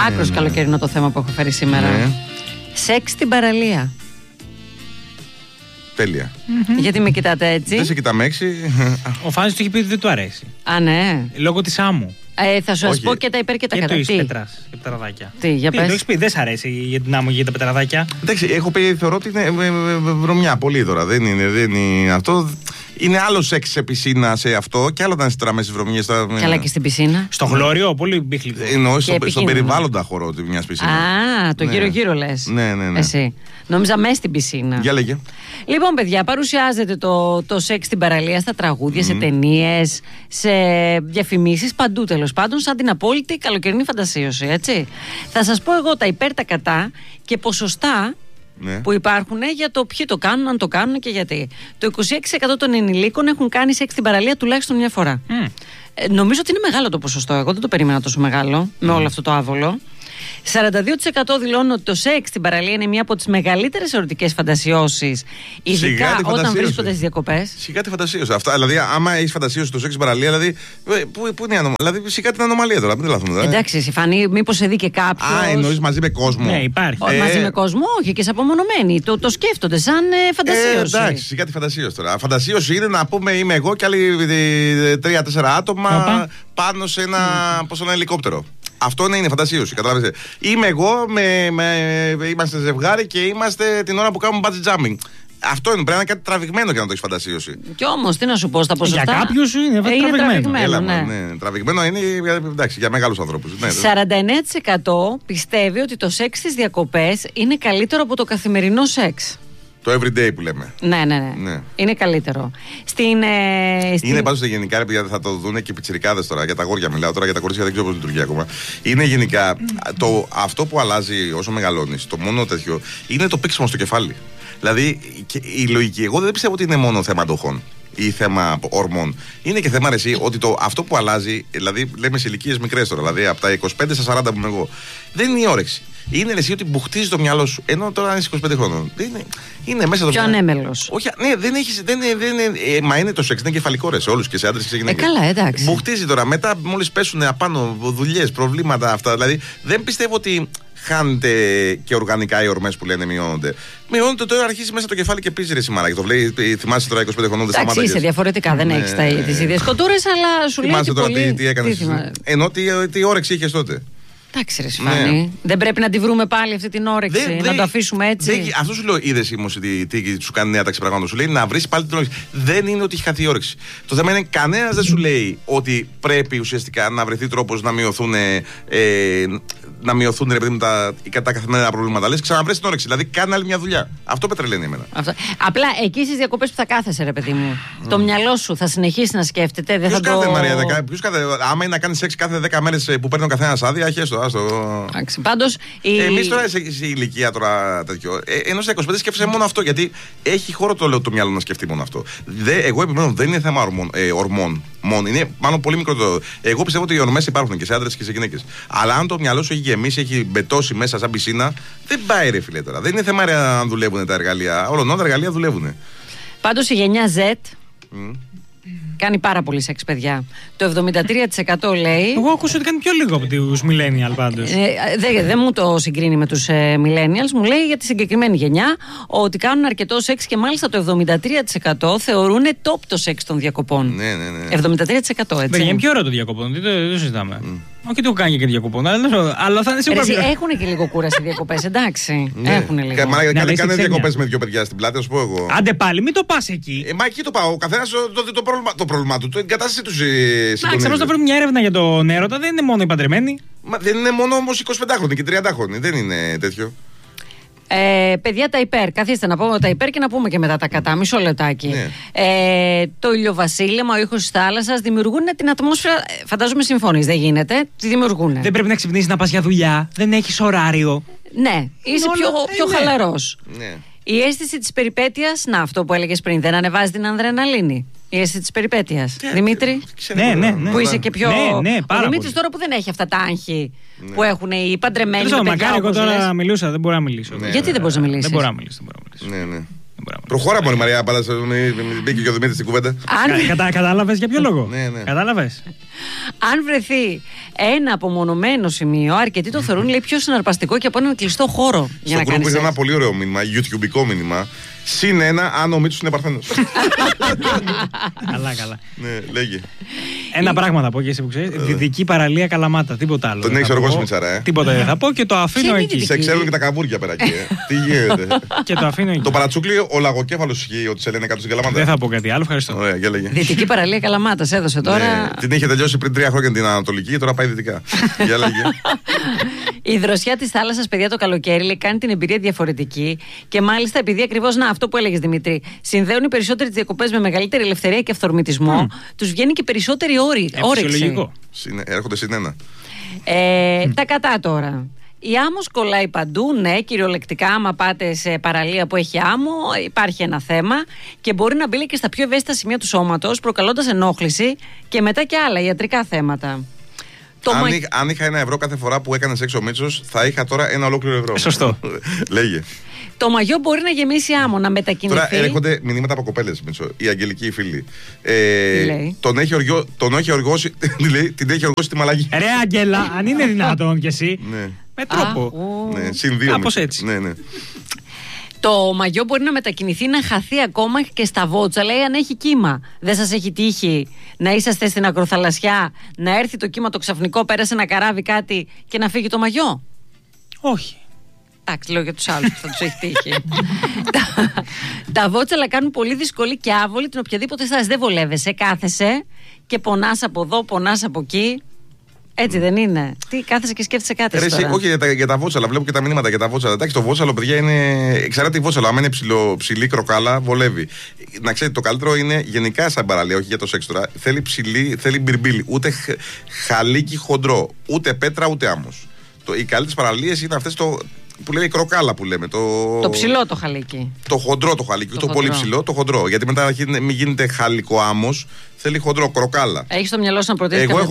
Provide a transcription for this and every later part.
Άκρος καλοκαιρινό το θέμα που έχω φέρει σήμερα. Ναι. Σεξ στην παραλία. Τέλεια. Γιατί με κοιτάτε έτσι? Δεν σε κοιτάμε έξι. Ο Φάνης του έχει πει ότι δεν του αρέσει. Α, ναι. Λόγω της άμμου. Θα σου πω και τα υπέρ και τα κατά. Και το πετράς, και πετραδάκια. Τι, για πες. Το έχεις πει, δεν σ' αρέσει για την άμμο και για τα πετραδάκια. Εντάξει, έχω πει, θεωρώ ότι είναι βρωμιά πολύ τώρα. Δεν είναι αυτό. Είναι άλλο σεξ σε πισίνα σε αυτό και άλλο να είσαι τώρα μέσα στις βρωμιές. Καλά και στην πισίνα. Στο χλώριο, πολύ μπιχλικό. Εννοώ στον περιβάλλοντα χώρο μιας πισίνας. Α, το γύρω-γύρω λες. Ναι. Εσύ. Νόμιζα μέσα στην πισίνα. Για λέγε. Λοιπόν, παιδιά, παρουσιάζεται το σεξ στην παραλία στα τραγούδια, σε ταινίες, σε διαφημίσεις, παντού τέλος πάντων, σαν την απόλυτη καλοκαιρινή φαντασίωση, έτσι. Θα σας πω εγώ τα υπέρ, τα κατά και ποσοστά που υπάρχουν για το ποιοι το κάνουν, αν το κάνουν και γιατί. Το 26% των ενηλίκων έχουν κάνει σεξ στην παραλία τουλάχιστον μια φορά. Νομίζω ότι είναι μεγάλο το ποσοστό. Εγώ δεν το περίμενα τόσο μεγάλο με όλο αυτό το άβολο. 42% δηλώνουν ότι το σεξ στην παραλία είναι μία από τις μεγαλύτερες ερωτικές φαντασιώσεις, ειδικά όταν βρίσκονται στις διακοπές. Σιγά τη φαντασίωση. Αυτά, δηλαδή, άμα έχεις φαντασίωση το σεξ στην παραλία, δηλαδή. Πού είναι η ανομαλία? Δηλαδή, σιγά την ανομαλία τώρα, μην τρελαθούμε. Εντάξει, Φανή, μήπως σε δει και κάποιος. Α, εννοείς μαζί με κόσμο. Ναι, υπάρχει. Μαζί με κόσμο, όχι, και σε απομονωμένοι. Το σκέφτονται σαν φαντασίωση. Εντάξει, σιγά τη φαντασίωση τώρα. Φαντασίωση είναι να πούμε είμαι εγώ και άλλοι 3-4 άτομα πάνω σε ένα ελικόπτερο. Αυτό είναι φαντασίωση, καταλάβετε. Είμαι εγώ, είμαστε ζευγάρι και είμαστε την ώρα που κάνουμε bungee jumping. Αυτό είναι, πρέπει να είναι κάτι τραβηγμένο για να το έχει φαντασίωση. Κι όμως, τι να σου πω στα ποσοστά. Για κάποιους είναι τραβηγμένο. Ναι. Τραβηγμένο είναι, εντάξει, για μεγάλους ανθρώπους. Ναι. 49% πιστεύει ότι το σεξ στις διακοπές είναι καλύτερο από το καθημερινό σεξ. Το everyday που λέμε. Ναι. Είναι καλύτερο. Είναι πάντως γενικά, επειδή θα το δουν και οι πιτσιρικάδες τώρα. Για τα αγόρια μιλάω τώρα, για τα κορίτσια δεν ξέρω πώς λειτουργεί ακόμα. Είναι γενικά αυτό που αλλάζει όσο μεγαλώνεις. Το μόνο τέτοιο είναι το πήξιμο στο κεφάλι. Δηλαδή η λογική, εγώ δεν πιστεύω ότι είναι μόνο θέμα αντοχών ή θέμα ορμών. Είναι και θέμα ότι αυτό που αλλάζει, δηλαδή λέμε σε ηλικίες μικρές τώρα, δηλαδή από τα 25 στα 40 που είμαι εγώ, δεν είναι η όρεξη. Είναι εσύ ότι μπουχτίζει το μυαλό σου. Ενώ τώρα αν είσαι 25 χρόνων. Είναι μέσα το πιο ανέμελος. Όχι, ναι, δεν έχεις. Μα είναι το σεξ, είναι κεφαλικό σε όλους και σε άντρες και σε γυναίκες. Καλά, εντάξει. Μπουχτίζει τώρα. Μετά, μόλις πέσουν απάνω δουλειές, προβλήματα αυτά. Δηλαδή δεν πιστεύω ότι χάνεται και οργανικά οι ορμές που λένε μειώνονται. Μειώνονται τώρα, αρχίζει μέσα το κεφάλι και πίζει ρε σημαράκι. Το βλέπει, θυμάσαι τώρα 25 χρονών, δεν σταμάτησε. Εντάξει, είσαι διαφορετικά, δεν έχεις τις ίδιες κοντούρες, αλλά σου λέει. Θυμάσαι τώρα τι έκανες. Ενώ τι όρεξη είχες τότε. Εντάξει, ρε Σιφάνη. Δεν πρέπει να τη βρούμε πάλι αυτή την όρεξη, να το αφήσουμε έτσι. Αυτό σου λέω, είδες όμως τι σου κάνει νέα τάξη πραγμάτων. Σου λέει να βρεις πάλι την όρεξη. Δεν είναι ότι έχει χαθεί η όρεξη. Το θέμα είναι κανένας δεν σου λέει ότι πρέπει ουσιαστικά να βρεθεί τρόπος να μειωθούν ρε παιδί μου τα καθημερινά προβλήματα. Λες ξαναβρες την όρεξη. Δηλαδή κάνε άλλη μια δουλειά. Αυτό πετρελαίνει εμένα. Απλά εκεί στις διακοπές που θα κάθεσαι, ρε παιδί μου, το μυαλό σου θα συνεχίσει να σκέφτεται. Ποιος κάθε Μαρία, άμα είναι να κάνει σεξ κάθε 10 μέρες που παίρνει ο καθένας άδεια, χέστο. Πάντως. Εμείς τώρα σε ηλικία τώρα τέτοιο. Ενώ στα 25 σκέφτεσαι μόνο αυτό. Γιατί έχει χώρο το μυαλό να σκεφτεί μόνο αυτό. Εγώ επιμένω, δεν είναι θέμα ορμών. Μόνο. Είναι μάλλον πολύ μικρότερο. Εγώ πιστεύω ότι οι ορμές υπάρχουν και σε άντρες και σε γυναίκες. Αλλά αν το μυαλό σου έχει γεμίσει, έχει μπετώσει μέσα σαν πισίνα, δεν πάει ρε φίλε τώρα. Δεν είναι θέμα αν δουλεύουν τα εργαλεία. Όλων τα εργαλεία δουλεύουν. Πάντως η γενιά Z. Κάνει πάρα πολύ σεξ, παιδιά. Το 73% λέει. Εγώ ακούσα ότι κάνει πιο λίγο από τους millennials πάντως. Δεν μου το συγκρίνει με τους millennials. Μου λέει για τη συγκεκριμένη γενιά ότι κάνουν αρκετό σεξ και μάλιστα το 73% θεωρούν top το σεξ των διακοπών. Ναι. 73% έτσι. Είναι πιο ωραίο το διακοπών, δεν συζητάμε. Όχι ότι έχω κάνει και διακοπών, αλλά θα είναι σίγουρα. Έχουν και λίγο κούραση διακοπές, εντάξει. Έχουν λίγο. Κάνε διακοπές με δύο παιδιά στην πλάτη, α πω εγώ. Άντε πάλι, μην το πας εκεί. Μα εκεί το πάω. Ο καθένας το πρόβλημα του, την κατάσταση του συντονίζει. Εντάξει, απλώς θα βρούμε μια έρευνα για τον έρωτα, δεν είναι μόνο οι παντρεμένοι. Μα δεν είναι μόνο όμως 25χρονοι και 30χρονοι, δεν είναι τέτοιο. Παιδιά, τα υπέρ. Καθίστε να πούμε τα υπέρ και να πούμε και μετά τα κατά. Μισό λεπτάκι. Ναι. Το ηλιοβασίλεμα, ο ήχος της θάλασσας δημιουργούν την ατμόσφαιρα. Φαντάζομαι συμφωνείς, δεν γίνεται. Τη δημιουργούν. Δεν πρέπει να ξυπνήσεις να πας για δουλειά. Δεν έχεις ωράριο. Ναι, είσαι πιο χαλαρός. Ναι. Η αίσθηση της περιπέτειας, να αυτό που έλεγες πριν, δεν ανεβάζει την αδρεναλίνη. Η αίσθηση της περιπέτειας. Δημήτρη. Ναι. Που είσαι και πιο. Ναι, ο Δημήτρης τώρα που δεν έχει αυτά τα άγχη που έχουν οι παντρεμένοι. Μακάρι, εγώ τώρα μιλούσα, δεν μπορώ να μιλήσω. Γιατί δεν μπορείς να μιλήσεις? Δεν μπορώ να μιλήσω. Ναι. Προχώρα μωρή Μαρία, πάντα μπήκε και ο Δημήτρης στην κουβέντα. Κατάλαβες για ποιο λόγο? Ναι. Κατάλαβες. Αν βρεθεί ένα απομονωμένο σημείο, αρκετοί το θεωρούν λέει, πιο συναρπαστικό και από έναν κλειστό χώρο. Στο γκρουπ είχε ένα πολύ ωραίο μήνυμα, YouTubeικό μήνυμα. Συν ένα, αν ο Μίτσος είναι παρθένος. Καλά. Ναι, λέγε. Ένα πράγμα θα πω και εσύ που ξέρεις. Δυτική παραλία Καλαμάτα, τίποτα άλλο. Τον έχεις οργώσει Μιτσαρά, Τίποτα δεν θα πω και το αφήνω εκεί. Σε ξέρουν και τα καβούρια πέρα εκεί. Τι γίνεται. Και το αφήνω εκεί. Το παρατσούκλι, ο λαγοκέφαλος ισχύει ότι σε λένε κάτω στην Καλαμάτα. Δεν θα πω κάτι άλλο, ευχαριστώ. Ωραία, για λέγε. Δυτική παραλία Καλαμάτας έδωσε τώρα. Την είχε τελειώσει πριν 3 χρόνια την Ανατολική, τώρα πάει δυτικά. Για λέγε. Η δροσιά της θάλασσας, παιδιά, το καλοκαίρι λέει, κάνει την εμπειρία διαφορετική και μάλιστα επειδή ακριβώς αυτό που έλεγες Δημήτρη, συνδέουν οι περισσότεροι τις διακοπές με μεγαλύτερη ελευθερία και αυθορμητισμό, τους βγαίνει και περισσότερη όρεξη. Έρχονται συνένα. Τα κατά τώρα. Η άμμος κολλάει παντού, ναι, κυριολεκτικά. Άμα πάτε σε παραλία που έχει άμμο, υπάρχει ένα θέμα και μπορεί να μπει και στα πιο ευαίσθητα σημεία του σώματος, προκαλώντας ενόχληση και μετά και άλλα ιατρικά θέματα. Αν είχα €1 κάθε φορά που έκανε έξω ο Μίτσος, θα είχα τώρα ένα ολόκληρο ευρώ. Σωστό. Λέγε. Το μαγιό μπορεί να γεμίσει άμμο, να μετακινηθεί. Τώρα έρχονται μηνύματα από κοπέλες, Μίτσο. Η Αγγελική φίλη. Τον έχει οργώσει. Την έχει οργώσει τη μαλακή. Ρε Αγγέλα, αν είναι δυνατόν κι εσύ. Ναι. Με τρόπο. Ναι, συν 2. Κάπως έτσι. Ναι. Το μαγιό μπορεί να μετακινηθεί, να χαθεί ακόμα και στα βότσα, λέει, αν έχει κύμα. Δεν σας έχει τύχει να είσαστε στην ακροθαλασσιά, να έρθει το κύμα το ξαφνικό, πέρασε ένα καράβι κάτι και να φύγει το μαγιό? Όχι. Εντάξει, λέω για τους άλλους που θα τους έχει τύχει. Τα βότσαλα κάνουν πολύ δύσκολη και άβολη την οποιαδήποτε στάση. Δεν βολεύεσαι, κάθεσαι και πονάς από εδώ, πονάς από εκεί. Έτσι δεν είναι? Τι κάθεσαι και σκέφτεσαι κάτι τώρα? Όχι για τα βότσαλα, βλέπω και τα μηνύματα για τα βότσαλα. Εντάξει, το βότσαλο, παιδιά, είναι. Εξαρτάται τη βότσαλο. Αν είναι ψηλή κροκάλα, βολεύει. Να ξέρετε, το καλύτερο είναι γενικά σαν παραλία, όχι για το σεξ τώρα. Θέλει ψηλή, θέλει μπιρμπίλι. Ούτε χαλίκι χοντρό, ούτε πέτρα, ούτε άμμος. Οι καλύτερες παραλίες είναι αυτές που λέει κροκάλα που λέμε. Το ψηλό το χαλίκι. Το χοντρό το χαλίκι, το πολύ ψηλό το χοντρό. Γιατί μετά μην γίνεται χαλικό άμμος, θέλει χοντρό, κροκάλα. Έχεις στο μυαλό σου να προτείνεις? Εγώ έχω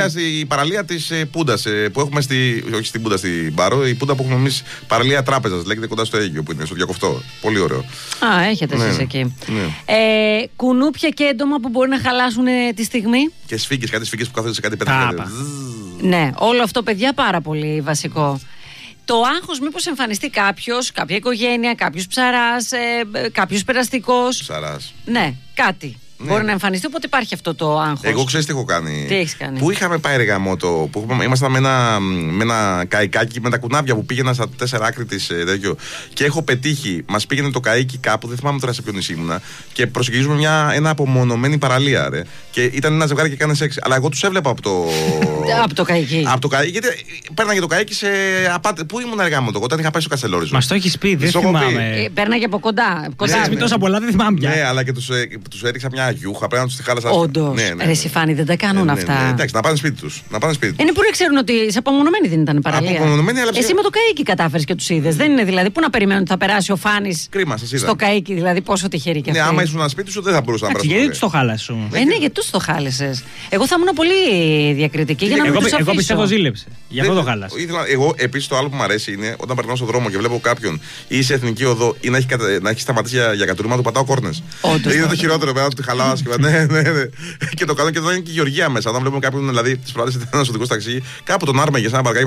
η παραλία της Πούντας που έχουμε όχι στην Πούντα, στην Πάρο, η Πούντα που έχουμε εμείς, παραλία τράπεζας, λέγεται κοντά στο Αίγυπτο που είναι, στο Διακοφτό. Πολύ ωραίο. Έχετε εσείς εκεί. Ναι. Κουνούπια και έντομα που μπορεί να χαλάσουν τη στιγμή. Και σφίγγες, κάτι σφίγγες που κάθονται σε κάτι πέτρα. Ναι, όλο αυτό, παιδιά, πάρα πολύ βασικό. Το άγχος μήπως εμφανιστεί κάποιος, κάποια οικογένεια, κάποιος ψαράς, κάποιος περαστικός. Ψαράς. Ναι, κάτι. Ναι. Μπορεί να εμφανιστεί, οπότε υπάρχει αυτό το άγχος. Εγώ ξέρεις τι έχω κάνει? Τι έχεις κάνει? Που είχαμε πάει ρε γαμώτο, που ήμασταν με ένα καϊκάκι με τα κουνάβια που πήγαινα στα 4 άκρη της τέτοιο. Και έχω πετύχει, μας πήγαινε το καίκι κάπου, δεν θυμάμαι τώρα σε ποιο νησί ήμουνα. Και προσεγγίζουμε ένα απομονωμένη παραλία, ρε. Και ήταν ένα ζευγάρι και έκανε σεξ. Αλλά εγώ τους έβλεπα από το. Από το καίκι. Από το καίκι, γιατί πέρναγε το καίκι σε απάτε. Πού ήμουν ρε γαμώτο, όταν είχα πάει στο Καστελόριζο. Μας το έχεις πει, δεν θυμάμαι. Πέρναγε από κοντά. Έχεις πει τόσα πολλά, δεν θυμάμαι πια. Ναι, αλλά και τους έριξα μια γιούχα, πρέπει να τους τη χάλασα. Όντως. Ρε Σιφάνη, δεν τα κάνουν αυτά. Εντάξει, να πάνε σπίτι τους. Είναι που να ξέρουν ότι σε απομονωμένη δεν ήταν παραλία. Εσύ με το καίκι κατάφερες και τους είδες. Δεν είναι δηλαδή. Πού να περιμένουν ότι θα περάσει ο Φάνης στο καίκι, δηλαδή πόσο τυχερή και αυτή. Ναι, άμα ήσουν ένα σπίτι σου δεν θα μπορούσα να περάσει. Γιατί τους το χάλασες όμως? Ναι, γιατί τους το χάλασες? Εγώ θα ήμουν πολύ διακριτική για να μην τους αφήσω. Εγώ πιστεύω ζήλεψε. Γι' αυτό το χάλασε. Εγώ επίσης το άλλο που μου αρέσει είναι όταν περνάω στον δρόμο και βλέπω κάποιον ή σε εθνική οδό ή να έχει σταματήσει για κατουρήμα, του πατάω κόρνες. Είναι το χειρότερο, πέρα του τη χαλάω και ναι. Και το κάνω και εδώ είναι και η Γεωργία μέσα. Όταν βλέπουμε κάποιον, δηλαδή, τις προάλλες ήταν ένας οδηγός ταξί, κάπου τον άρμεγε σε ένα παρκάκι.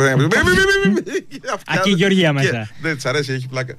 Ακεί η Γεωργία μέσα. Δεν της αρέσει, έχει πλάκα.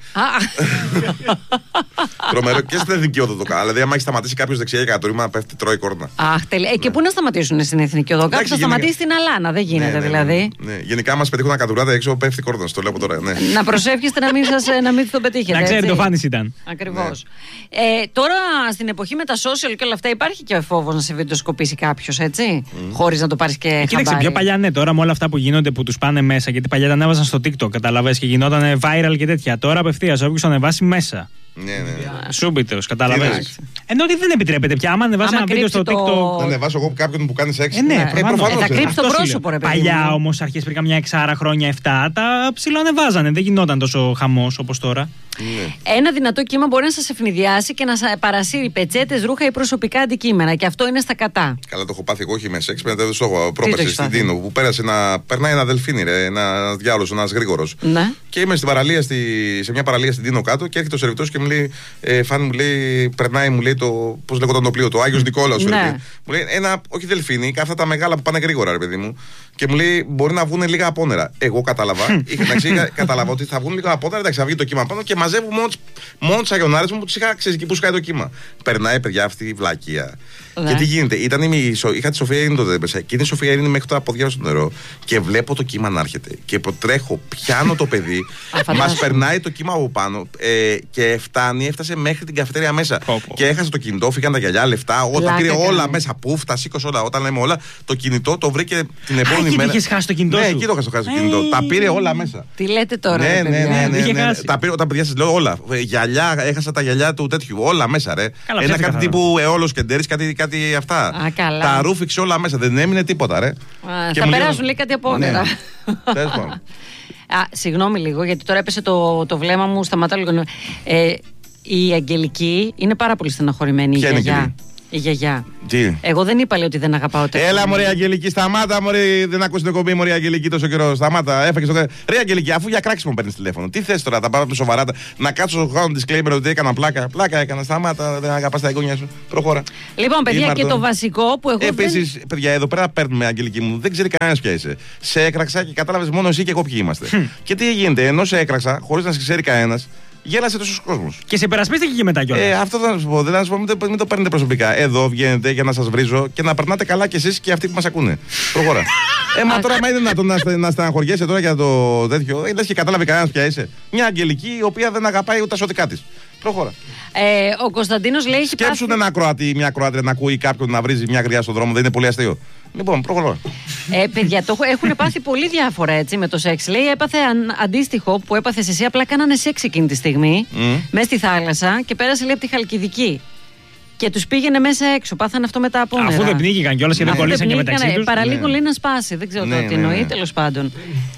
Τρομερό και στην εθνική οδό το κάνω. Δηλαδή, άμα έχει σταματήσει κάποιο δεξιά για κατουρήμα, πέφτει, τρώει κόρνα. Αχ, τέλεια. Και πού να σταματήσουν στην εθνική οδό? Κάποιο θα σταματήσει στην Αλάνα, δεν γίνεται δηλαδή. Γενικά, άμα πετύχουν ένα κατουράτε έξω, πέφτει κόρνα. Το λέω από τώρα. Να προσεύχεστε να μην το πετύχετε. Να ξέρετε, το Φάνης ήταν. Ακριβώς. Τώρα στην εποχή με τα social και όλα αυτά υπάρχει και ο φόβος να σε βιντεοσκοπήσει κάποιος, έτσι. Χωρίς να το πάρεις και χαμπάρι. Κοίταξε, πιο παλιά ναι, τώρα με όλα αυτά που γίνονται που τους πάνε μέσα. Γιατί παλιά τα ανέβαζαν στο TikTok, καταλαβες, και γινόταν viral και τέτοια. Τώρα απευθείας, όποιος το ανεβάσει μέσα. Ναι. Σούμπιτος, καταλαβαίνεις. Ενώ ότι δεν επιτρέπεται πια. Άμα ανεβάσει ένα βίντεο στο TikTok. Να ανεβάσω εγώ κάποιον που κάνει σεξ. Ναι, θα κρύψει το πρόσωπο, ρε παιδί. Παλιά όμως, αρχές πριν καμιά 6 χρόνια, 7, τα ψιλοανεβάζανε. Δεν γινόταν τόσο χαμός όπως τώρα. Ένα δυνατό κύμα μπορεί να σας ευνηδιάσει και να παρασύρει πετσέτες, ρούχα ή προσωπικά αντικείμενα. Και αυτό είναι στα κατά. Καλά, το έχω πάθει εγώ, όχι με σεξ. Πέρασε το στόχο. Πρόπερσε στην Τίνο που περνάει ένα δελφίνι, ένα διάολο, ένα γρήγορο. Και είμαι στην παραλία, σε μια παραλία στην Τίνο κάτω και έρχεται ο σερβιτός και μου λέει, Φάνη μου λέει, περνάει, μου λέει το. Πώς λέγονταν το πλοίο, το Άγιος Νικόλαος. Ναι. Μου λέει όχι δελφίνι, αυτά τα μεγάλα που πάνε γρήγορα, ρε παιδί μου. Και μου λέει, μπορεί να βγουν λίγα απόνερα. Εγώ κατάλαβα, κατάλαβα ότι θα βγουν λίγα απόνερα, εντάξει, θα βγει το κύμα πάνω και μαζεύω μόνο τι αγιονάρες μου που του είχα εκεί που σκάει το κύμα. Περνάει, παιδιά, αυτή η βλακεία. Και τι γίνεται, είχα τη Σοφία Ειρήνη τότε έπεσα. Και είναι η Σοφία Ειρήνη μέχρι τα ποδιά στο νερό. Και βλέπω το κύμα να έρχεται. Και τρέχω, πιάνω το παιδί, μα περνάει το κύμα από πάνω. Και έφτασε μέχρι την καφετέρια μέσα. Και έχασε το κινητό, φύγαν τα γυαλιά, λεφτά, τα πήρε όλα μέσα. Πούφ, τα σήκωσε όλα. Όταν λέμε όλα, το κινητό το βρήκε την επόμενη μέρα. Είχε χάσει το κινητό. Ναι, εκεί το είχα χάσει το κινητό. Τα πήρε όλα μέσα. Τι λέτε τώρα, ναι. Τα πήρε όταν παιδιά σα λέω όλα. Γυαλιά, έχασα τα γυαλιά του τέτοιου. Όλα μέσα, ρε. Ένα κάτι τύπου Αιώλος και Ντέρης, κάτι αυτά. Τα ρούφηξε όλα μέσα, δεν έμεινε τίποτα, ρε. Θα περάσουν λέει κάτι απόνερα. Συγγνώμη λίγο, γιατί τώρα έπεσε το βλέμμα μου, σταματάω λίγο. Η Αγγελική είναι πάρα πολύ στεναχωρημένη, η γιαγιά. Η γιαγιά. Τι? Εγώ δεν είπα λέει ότι δεν αγαπάω τέτοια. Έλα, μωρή Αγγελική, σταμάτα, μωρή. Δεν ακούς την εκπομπή, μωρή Αγγελική, τόσο καιρό. Σταμάτα, έφαγε το. Ρε Αγγελική, αφού για κράξιμο παίρνει τηλέφωνο. Τι θες τώρα, τα πάρω σοβαρά. Να κάτσω στο χρόνο disclaimer ότι έκανα πλάκα. Πλάκα έκανα, σταμάτα, δεν αγαπάς τα εγγόνια σου. Προχώρα. Λοιπόν, παιδιά, και το βασικό που εγώ. Επίσης, παιδιά, εδώ πέρα παίρνουμε, Αγγελική μου, δεν ξέρει κανένα ποια είσαι. Σε έκραξα και κατάλαβες μόνο εσύ και εγώ ποιοι είμαστε. Και τι γίνεται, ενώ σε έκραξα, χωρίς να σε ξέρει κανένα. Γέλασε τόσο κόσμο. Και σε περασπίστηκε και μετά κιόλας. Αυτό θα σου πω. Δεν θα σου πω, μην το παίρνετε προσωπικά. Εδώ βγαίνετε για να σας βρίζω και να περνάτε καλά κι εσείς και αυτοί που μας ακούνε. Προχώρα. Μα τώρα, μα είναι δυνατόν να στεναχωριέσαι τώρα για το τέτοιο. Λες και κατάλαβε κανένα ποια είσαι. Μια Αγγελική η οποία δεν αγαπάει ούτε τα σωτικά της. Προχώρα. Ο Κωνσταντίνος λέει. Σκέψουν ένα Κροατή, μια Κροάτρια να ακούει κάποιον να βρίζει μια γριά στον δρόμο. Δεν είναι πολύ αστείο. Λοιπόν, προχωρώ. Παιδιά, έχουν πάθει πολύ διάφορα έτσι με το σεξ. Λέει, έπαθε αντίστοιχο που έπαθες εσύ. Απλά κάνανε σεξ εκείνη τη στιγμή μέσα στη θάλασσα και πέρασε λέει από τη Χαλκιδική. Και τους πήγαινε μέσα έξω. Πάθανε αυτό με τα απόνερα. Αφού δεν πνίγηκαν κιόλας και δεν κολλήσαν και μεταξύ τους. Παραλίγο λέει να σπάσει. Δεν ξέρω τι εννοεί, τέλος πάντων.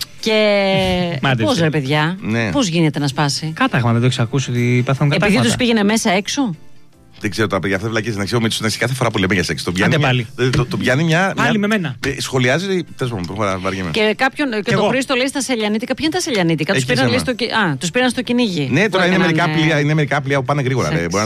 Και. Πώς ρε παιδιά, πώς γίνεται να σπάσει. Κάταγμα, δεν το έχεις ακούσει ότι πάθανε κατάγματα. Επειδή τους πήγαινε μέσα έξω. Δεν ξέρω τα παιδιά, αυτά βλακίες να ξέρω με τους κάθε φορά που λέμε για σεξ. Το πιάνει μια. Πάλι με μένα. Σχολιάζει. Τέλος πάντων, προχωρά, βαριέμαι. Και τον Χρήστο λέει στα Σελιανίτικα. Ποια είναι τα Σελιανίτικα, τους πήραν στο κυνήγι. Ναι, τώρα είναι μερικά πλοία που πάνε γρήγορα. Μπορεί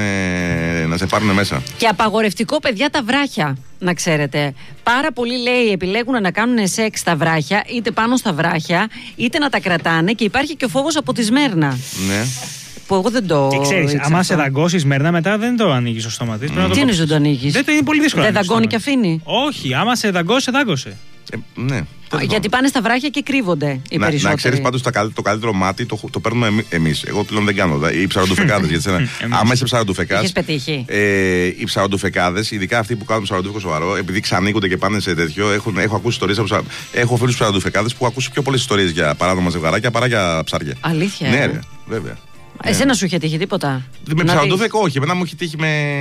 να σε πάρουν μέσα. Και απαγορευτικό, παιδιά, τα βράχια. Να ξέρετε. Πάρα πολλοί λέει επιλέγουν να κάνουν σεξ στα βράχια, είτε πάνω στα βράχια, είτε να τα κρατάνε και υπάρχει και ο φόβος από τη Σμέρνα. Ναι. Που εγώ δεν το. Και ξέρεις, άμα σε δαγκώσει Σμέρνα, μετά δεν το ανοίγει στο στόμα τη. Τι είναι να το ανοίγει. Δεν είναι πολύ δύσκολο. Δεν δαγκώνει και αφήνει. Όχι, άμα σε δαγκώσει, σε δάγκωσε. Ναι. Γιατί πάνε στα βράχια και κρύβονται οι περισσότεροι. Να ξέρεις πάντως το καλύτερο μάτι το παίρνουμε εμείς. Εγώ πλέον δεν κάνω. Οι ψαροντουφεκάδες. Άμα είσαι ψαροντουφεκάς. Έχεις πετύχει. Οι ψαροντουφεκάδες, ειδικά αυτοί που κάνουν ψαροντουφεκό σοβαρό, επειδή ξανοίγονται και πάνε σε τέτοιο, έχω ακούσει ιστορίες. Έχω φίλους ψαροντουφεκάδες που έχω ακούσει πιο πολλές ιστορίες για παράνομα ζευγαράκια παρά για ψάρια. Αλήθεια. Ναι, ρε, βέβαια. Εσένα σου είχε τύχει τίποτα? Με ψαροντούφεκο όχι, εμένα μου έχει τύχει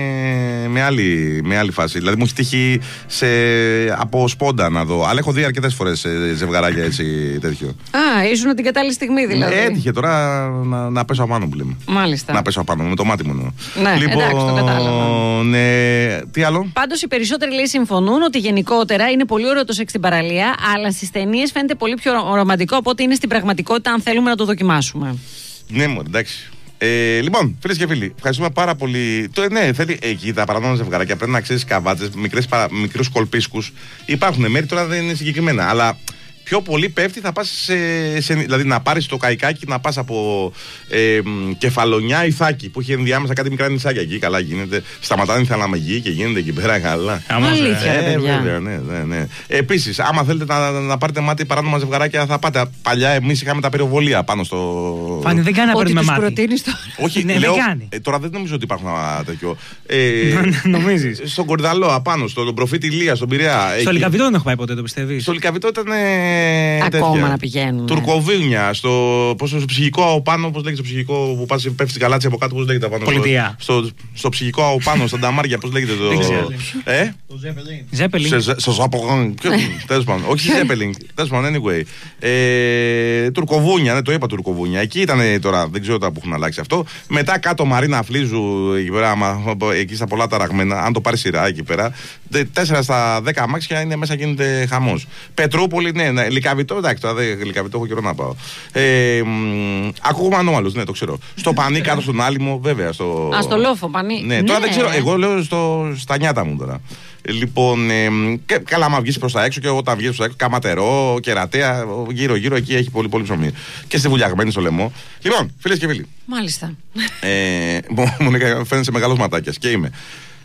με άλλη φάση. Δηλαδή μου έχει τύχει από σπόντα να δω. Αλλά έχω δει αρκετές φορές ζευγαράκια έτσι τέτοιο. Ήσουν την κατάλληλη στιγμή δηλαδή. Έτυχε τώρα να πέσω απάνω που λέμε. Μάλιστα. Να πέσω απάνω με το μάτι μου. Ναι, λοιπόν, εντάξει, το κατάλαβα. Τι άλλο? Πάντως οι περισσότεροι λέει συμφωνούν ότι γενικότερα είναι πολύ ωραίο το σεξ στην παραλία, αλλά στις ταινίες φαίνεται πολύ πιο ρομαντικό από ό,τι είναι στην πραγματικότητα αν θέλουμε να το δοκιμάσουμε. Ναι, μου εντάξει. Λοιπόν, φίλες και φίλοι, ευχαριστούμε πάρα πολύ. Ναι, θέλει εκεί τα παρανόμενα ζευγαράκια πρέπει να ξέρεις καβάτσες, μικρούς κολπίσκους. Υπάρχουν μέρη, τώρα δεν είναι συγκεκριμένα. Αλλά πιο πολύ πέφτει, θα πας δηλαδή να πάρεις το καϊκάκι, να πας από Κεφαλονιά Ιθάκη, που έχει ενδιάμεσα κάτι μικρά νησάκια εκεί. Καλά γίνεται. Σταματάνε η Θαλαμεγή και γίνεται εκεί πέρα καλά. Αλήθεια, βέβαια, ναι. Επίσης, άμα θέλετε να πάρετε μάτι παράνομα ζευγαράκια, θα πάτε. Παλιά εμείς είχαμε τα πυροβολία πάνω στο. Φάνη, δεν κάνει να παίρνουμε μάτι. Όχι, ναι, λέω, δεν κάνει. Τώρα δεν νομίζω ότι υπάρχουν τέτοιο. Νομίζεις? Στον Κορδαλό απάνω, στον Προφήτη Ηλία, στον Πειραιά. Στο Λικαβιτό δεν έχω πάει ποτέ, το πιστεύεις? Στο Λικαβιτό ήταν. Ακόμα να πηγαίνουν. Τουρκοβίνια, στο ψυχικό από πάνω, πώς λέγεται το ψυχικό που πέφτει στην Γαλάτσια από κάτω, πώς λέγεται πάνω. Πολιτεία. Στο ψυχικό από πάνω, στα Νταμάρια, πώς λέγεται το. Το Ζέπελινγκ. Στο Ζαπογάν. Τέλος πάντων. Όχι Ζέπελινγκ. Τέλος πάντων, anyway. Τουρκοβούνια, το είπα Τουρκοβούνια. Εκεί ήταν τώρα, δεν ξέρω τα που έχουν αλλάξει αυτό. Μετά κάτω Μαρίνα Φλίζου, εκεί στα πολλά ταραγμένα, αν το πάρει σειρά εκεί πέρα. 4 στα 10 αμάξια είναι μέσα, γίνεται χαμός. Πετρούπολη, ναι, Ναι, Λυκαβητό, εντάξει, τώρα Λυκαβητό έχω καιρό να πάω. Ακούγομαι ανώμαλος, ναι, το ξέρω. Στο Πανί, κάτω στον Άλυμο, βέβαια. Στο Λόφο, Πανί. Ναι, τώρα δεν ξέρω, εγώ λέω στα νιάτα μου τώρα. Λοιπόν, καλά, άμα βγεις προς τα έξω και όταν βγεις προς τα έξω, Καματερό, Κερατέα, γύρω-γύρω εκεί έχει πολύ πολύ ψωμί. Και στη Βουλιαγμένη στο λαιμό. Λοιπόν, φίλες και φίλοι. Μάλιστα. Μου φαίνεσαι μεγάλος ματάκιας και είμαι.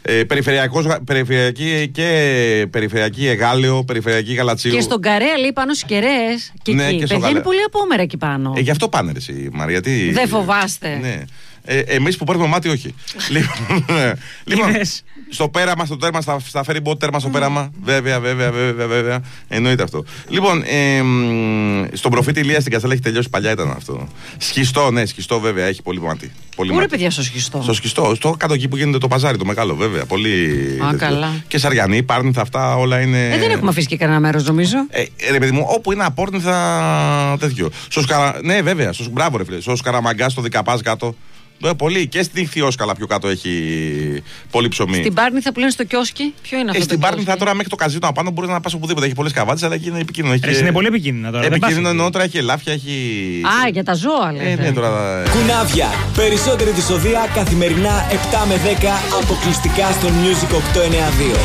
Περιφερειακή Εγάλεο, περιφερειακή Γαλατσίου. Και στον Καρέα, λέει, πάνω στις Κεραίες. Και ναι, εκεί. Παιδιά είναι πολύ απόμερα εκεί πάνω. Γι' αυτό πάνε ρε εσύ, Μαρία. Δεν φοβάστε. Ναι. Εμείς που παίρνουμε μάτι, όχι. Λοιπόν, στο πέραμα, στο τέρμα, στα ferry boat τέρμα στο πέραμα. Βέβαια. Εννοείται αυτό. Λοιπόν, στον προφήτη Ηλία στην Καστέλα έχει τελειώσει, παλιά ήταν αυτό. Σχιστό, ναι, σχιστό βέβαια, έχει πολύ μάτι. Πού ρε παιδιά στο σχιστό? Στο σχιστό, στο κάτω εκεί που γίνεται το παζάρι, το μεγάλο, βέβαια. Πολύ. Καλά. Και Σαριανή, Πάρνηθα, αυτά όλα είναι. Δεν έχουμε αφήσει και κανένα μέρος, νομίζω. Ρε παιδί μου, όπου είναι Απόρνηθα τέτοιο. Ναι, βέβαια, μπράβο ρε φίλε. Στο Σκαραμαγκά, στο Δικαπάζ κάτω. Πολύ και στην Ιχθυόσκαλα πιο κάτω έχει πολύ ψωμί. Στην Πάρνηθα που λένε στο κιόσκι, ποιο είναι αυτό? Στην Πάρνηθα τώρα μέχρι το καζίνο απάνω μπορεί να πα οπουδήποτε. Έχει πολλές καβάτες, αλλά εκεί είναι επικίνδυνο. Είναι πολύ επικίνδυνο τώρα. Επικίνδυνο ενώ τώρα έχει ελάφια, έχει. Α, για τα ζώα λέτε. Ναι, τώρα. Κουνάβια. Περισσότερη δυσοδεία καθημερινά 7 με 10 αποκλειστικά στο Music 892.